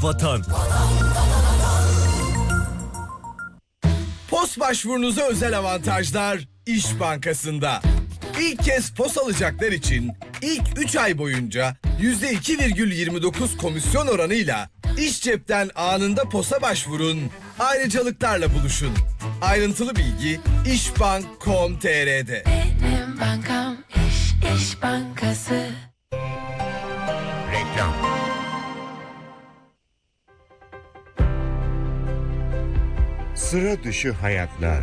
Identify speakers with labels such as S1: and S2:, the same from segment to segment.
S1: Vatan.
S2: POS başvurunuza özel avantajlar İş Bankası'nda. İlk kez POS alacaklar için ilk 3 ay boyunca %2,29 komisyon oranıyla İş Cep'ten anında POS'a başvurun, ayrıcalıklarla buluşun. Ayrıntılı bilgi işbank.com.tr'de.
S3: Benim bankam İş Bankası.
S4: Reklam. Sıra dışı hayatlar.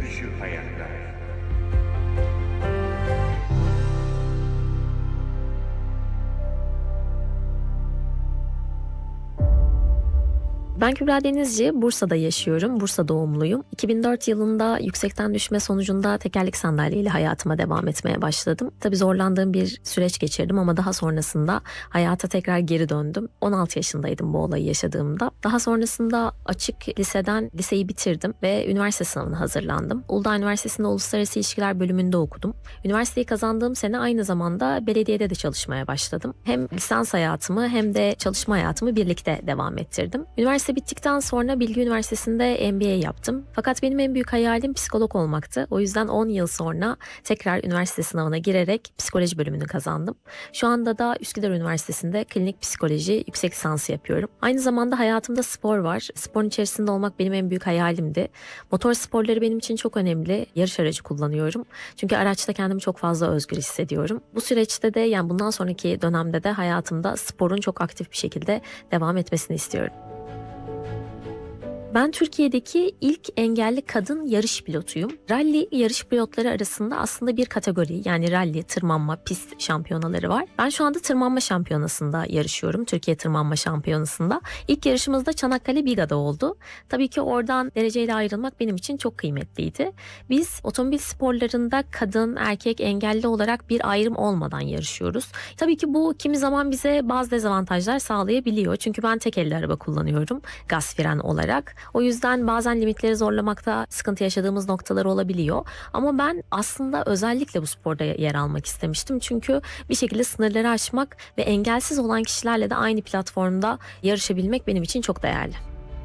S5: Ben Kübra Denizci, Bursa'da yaşıyorum. Bursa doğumluyum. 2004 yılında yüksekten düşme sonucunda tekerlek sandalyeyle hayatıma devam etmeye başladım. Tabii zorlandığım bir süreç geçirdim ama daha sonrasında hayata tekrar geri döndüm. 16 yaşındaydım bu olayı yaşadığımda. Daha sonrasında açık liseden liseyi bitirdim ve üniversite sınavına hazırlandım. Uludağ Üniversitesi'nde Uluslararası İlişkiler bölümünde okudum. Üniversiteyi kazandığım sene aynı zamanda belediyede de çalışmaya başladım. Hem lisans hayatımı hem de çalışma hayatımı birlikte devam ettirdim. Üniversite bittikten sonra Bilgi Üniversitesi'nde MBA yaptım. Fakat benim en büyük hayalim psikolog olmaktı. O yüzden 10 yıl sonra tekrar üniversite sınavına girerek psikoloji bölümünü kazandım. Şu anda da Üsküdar Üniversitesi'nde klinik psikoloji yüksek lisansı yapıyorum. Aynı zamanda hayatımda spor var. Sporun içerisinde olmak benim en büyük hayalimdi. Motor sporları benim için çok önemli. Yarış aracı kullanıyorum. Çünkü araçta kendimi çok fazla özgür hissediyorum. Bu süreçte de yani bundan sonraki dönemde de hayatımda sporun çok aktif bir şekilde devam etmesini istiyorum. Ben Türkiye'deki ilk engelli kadın yarış pilotuyum. Rally yarış pilotları arasında aslında bir kategori, yani rally, tırmanma, pist şampiyonaları var. Ben şu anda tırmanma şampiyonasında yarışıyorum. Türkiye Tırmanma Şampiyonası'nda. İlk yarışımız da Çanakkale Biga'da oldu. Tabii ki oradan dereceyle ayrılmak benim için çok kıymetliydi. Biz otomobil sporlarında kadın, erkek, engelli olarak bir ayrım olmadan yarışıyoruz. Tabii ki bu kimi zaman bize bazı dezavantajlar sağlayabiliyor. Çünkü ben tek elli araba kullanıyorum gaz fren olarak. O yüzden bazen limitleri zorlamakta sıkıntı yaşadığımız noktalar olabiliyor. Ama ben aslında özellikle bu sporda yer almak istemiştim. Çünkü bir şekilde sınırları aşmak ve engelsiz olan kişilerle de aynı platformda yarışabilmek benim için çok değerli.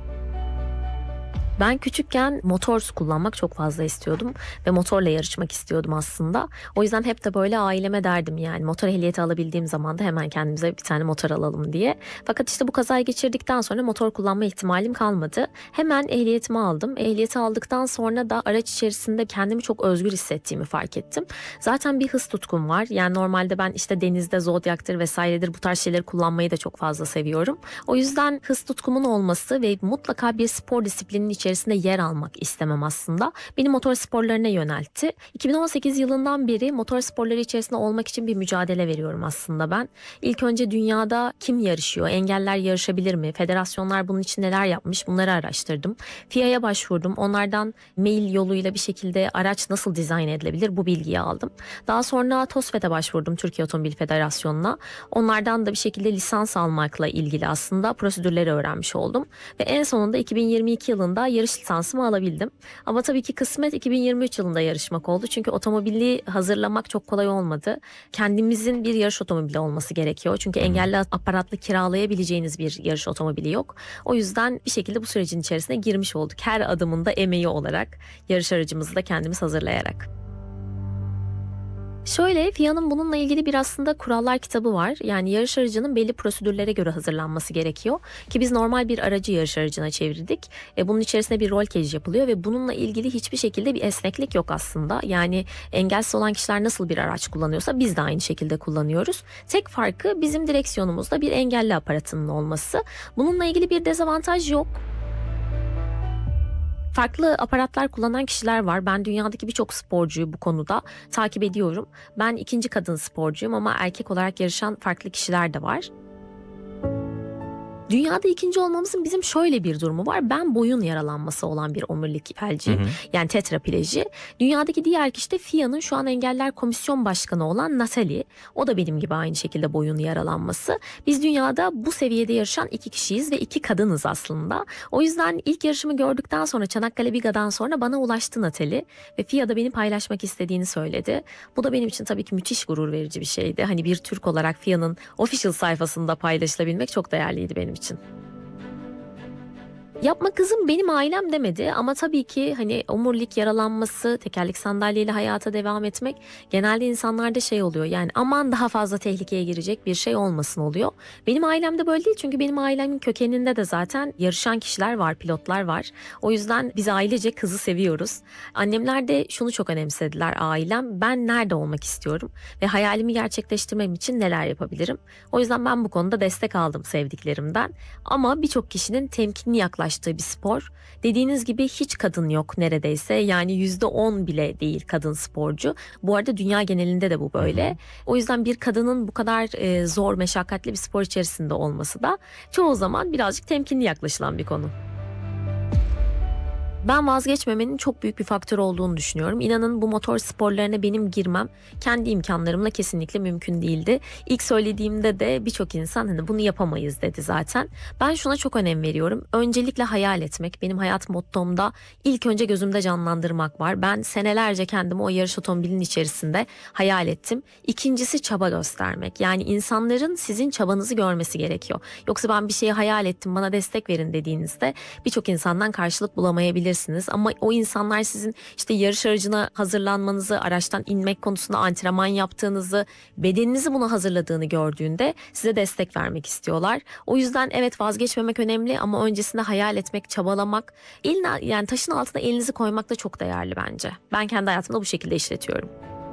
S5: Ben küçükken motor kullanmak çok fazla istiyordum ve motorla yarışmak istiyordum aslında. O yüzden hep de böyle aileme derdim, yani motor ehliyeti alabildiğim zaman da hemen kendimize bir tane motor alalım diye. Fakat işte bu kazayı geçirdikten sonra motor kullanma ihtimalim kalmadı. Hemen ehliyetimi aldım. Ehliyeti aldıktan sonra da araç içerisinde kendimi çok özgür hissettiğimi fark ettim. Zaten bir hız tutkum var. Yani normalde ben işte denizde Zodiac'tır vesairedir, bu tarz şeyleri kullanmayı da çok fazla seviyorum. O yüzden hız tutkumun olması ve mutlaka bir spor disiplininin içerisinde yer almak istemem aslında beni motor sporlarına yöneltti. 2018 yılından beri motor sporları içerisinde olmak için bir mücadele veriyorum aslında ben. İlk önce dünyada kim yarışıyor, engeller yarışabilir mi, federasyonlar bunun için neler yapmış, bunları araştırdım. FIA'ya başvurdum, onlardan mail yoluyla bir şekilde araç nasıl dizayn edilebilir bu bilgiyi aldım. Daha sonra TOSFE'de başvurdum, Türkiye Otomobil Federasyonu'na. Onlardan da bir şekilde lisans almakla ilgili aslında prosedürleri öğrenmiş oldum. Ve en sonunda 2022 yılında yarış lisansımı alabildim. Ama tabii ki kısmet 2023 yılında yarışmak oldu. Çünkü otomobili hazırlamak çok kolay olmadı. Kendimizin bir yarış otomobili olması gerekiyor. Çünkü engelli aparatlı kiralayabileceğiniz bir yarış otomobili yok. O yüzden bir şekilde bu sürecin içerisine girmiş olduk. Her adımında emeği olarak, yarış aracımızı da kendimiz hazırlayarak. Şöyle, FIA'nın bununla ilgili bir aslında kurallar kitabı var. Yani yarış aracının belli prosedürlere göre hazırlanması gerekiyor. Ki biz normal bir aracı yarış aracına çevirdik. Bunun içerisinde bir rol cage yapılıyor ve bununla ilgili hiçbir şekilde bir esneklik yok aslında. Yani engelsiz olan kişiler nasıl bir araç kullanıyorsa biz de aynı şekilde kullanıyoruz. Tek farkı bizim direksiyonumuzda bir engelli aparatının olması. Bununla ilgili bir dezavantaj yok. Farklı aparatlar kullanan kişiler var. Ben dünyadaki birçok sporcuyu bu konuda takip ediyorum. Ben ikinci kadın sporcuyum ama erkek olarak yarışan farklı kişiler de var. Dünyada ikinci olmamızın bizim şöyle bir durumu var. Ben boyun yaralanması olan bir omurilik felci, yani tetrapleji. Dünyadaki diğer kişi de FIA'nın şu an Engeller Komisyon Başkanı olan Natalie. O da benim gibi aynı şekilde boyun yaralanması. Biz dünyada bu seviyede yarışan iki kişiyiz ve iki kadınız aslında. O yüzden ilk yarışımı gördükten sonra, Çanakkale Biga'dan sonra bana ulaştı Natalie ve FIA'da beni paylaşmak istediğini söyledi. Bu da benim için tabii ki müthiş gurur verici bir şeydi. Hani bir Türk olarak FIA'nın official sayfasında paylaşılabilmek çok değerliydi benim için. Yapma kızım benim ailem demedi ama tabii ki hani omurilik yaralanması, tekerlek sandalyeyle hayata devam etmek genelde insanlarda şey oluyor. Yani aman daha fazla tehlikeye girecek bir şey olmasın oluyor. Benim ailemde böyle değil çünkü benim ailemin kökeninde de zaten yarışan kişiler var, pilotlar var. O yüzden biz ailece kızı seviyoruz. Annemler de şunu çok önemsediler ailem. Ben nerede olmak istiyorum ve hayalimi gerçekleştirmem için neler yapabilirim? O yüzden ben bu konuda destek aldım sevdiklerimden. Ama birçok kişinin temkinli yaklaştığı bir spor. Dediğiniz gibi hiç kadın yok neredeyse. Yani %10 bile değil kadın sporcu. Bu arada dünya genelinde de bu böyle. O yüzden bir kadının bu kadar zor, meşakkatli bir spor içerisinde olması da çoğu zaman birazcık temkinli yaklaşılan bir konu. Ben vazgeçmemenin çok büyük bir faktör olduğunu düşünüyorum. İnanın bu motor sporlarına benim girmem kendi imkanlarımla kesinlikle mümkün değildi. İlk söylediğimde de birçok insan hani bunu yapamayız dedi zaten. Ben şuna çok önem veriyorum. Öncelikle hayal etmek. Benim hayat mottomda ilk önce gözümde canlandırmak var. Ben senelerce kendimi o yarış otomobilinin içerisinde hayal ettim. İkincisi çaba göstermek. Yani insanların sizin çabanızı görmesi gerekiyor. Yoksa ben bir şeyi hayal ettim bana destek verin dediğinizde birçok insandan karşılık bulamayabilirsiniz. Ama o insanlar sizin işte yarış aracına hazırlanmanızı, araçtan inmek konusunda antrenman yaptığınızı, bedeninizi buna hazırladığını gördüğünde size destek vermek istiyorlar. O yüzden evet vazgeçmemek önemli ama öncesinde hayal etmek, çabalamak, yani taşın altına elinizi koymak da çok değerli bence. Ben kendi hayatımda bu şekilde işletiyorum.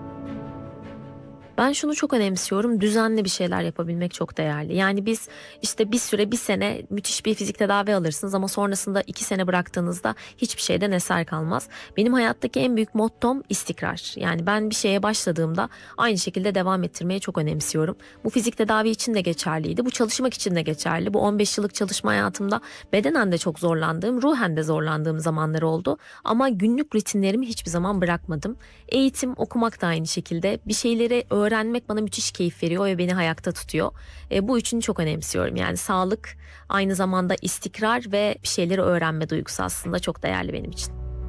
S5: Ben şunu çok önemsiyorum. Düzenli bir şeyler yapabilmek çok değerli. Yani biz işte bir sene müthiş bir fizik tedavi alırsınız ama sonrasında 2 sene bıraktığınızda hiçbir şeyden eser kalmaz. Benim hayattaki en büyük mottom istikrar. Yani ben bir şeye başladığımda aynı şekilde devam ettirmeyi çok önemsiyorum. Bu fizik tedavi için de geçerliydi. Bu çalışmak için de geçerli. Bu 15 yıllık çalışma hayatımda bedenen de çok zorlandığım, ruhen de zorlandığım zamanlar oldu. Ama günlük rutinlerimi hiçbir zaman bırakmadım. Eğitim, okumak da aynı şekilde. Bir şeyleri öğrenmek bana müthiş keyif veriyor ve beni ayakta tutuyor. Bu üçünü çok önemsiyorum. Yani sağlık, aynı zamanda istikrar ve bir şeyleri öğrenme duygusu aslında çok değerli benim için.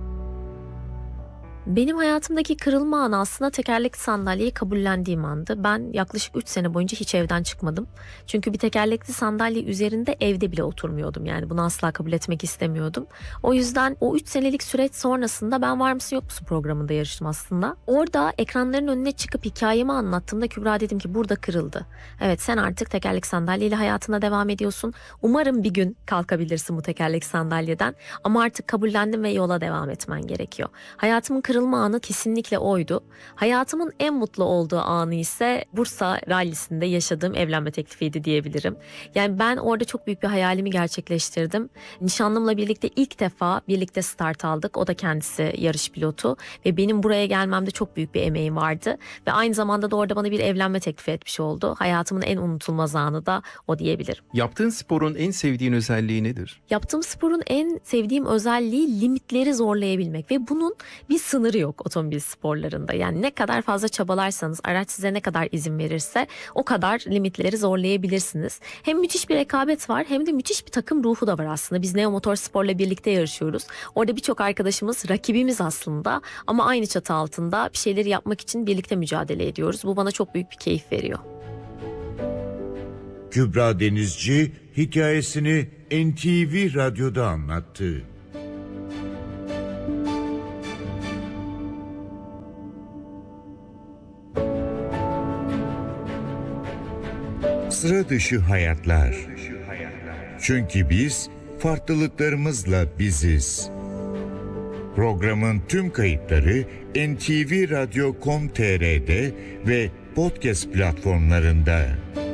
S5: Benim hayatımdaki kırılma anı aslında tekerlekli sandalyeyi kabullendiğim andı. Ben yaklaşık 3 sene boyunca hiç evden çıkmadım. Çünkü bir tekerlekli sandalye üzerinde evde bile oturmuyordum. Yani bunu asla kabul etmek istemiyordum. O yüzden o 3 senelik süreç sonrasında ben Var mısın yok musun programında yarıştım aslında. Orada ekranların önüne çıkıp hikayemi anlattığımda Kübra dedim ki burada kırıldı. Evet sen artık tekerlekli sandalyeyle hayatına devam ediyorsun. Umarım bir gün kalkabilirsin bu tekerlekli sandalyeden. Ama artık kabullendim ve yola devam etmen gerekiyor. Hayatımın kırılma anı kesinlikle oydu. Hayatımın en mutlu olduğu anı ise Bursa rallisinde yaşadığım evlenme teklifiydi diyebilirim. Yani ben orada çok büyük bir hayalimi gerçekleştirdim. Nişanlımla birlikte ilk defa birlikte start aldık. O da kendisi yarış pilotu ve benim buraya gelmemde çok büyük bir emeğim vardı. Ve aynı zamanda da orada bana bir evlenme teklifi etmiş oldu. Hayatımın en unutulmaz anı da o diyebilirim.
S1: Yaptığın sporun en sevdiğin özelliği nedir?
S5: Yaptığım sporun en sevdiğim özelliği limitleri zorlayabilmek ve bunun bir sınırı yok otomobil sporlarında. Yani ne kadar fazla çabalarsanız, araç size ne kadar izin verirse o kadar limitleri zorlayabilirsiniz. Hem müthiş bir rekabet var hem de müthiş bir takım ruhu da var aslında. Biz Neo Motorspor'la birlikte yarışıyoruz. Orada birçok arkadaşımız rakibimiz aslında ama aynı çatı altında bir şeyleri yapmak için birlikte mücadele ediyoruz. Bu bana çok büyük bir keyif veriyor.
S4: Kübra Denizci hikayesini NTV Radyo'da anlattı. Sıra dışı hayatlar. Çünkü biz farklılıklarımızla biziz. Programın tüm kayıtları NTV Radyo.com.tr'de ve podcast platformlarında.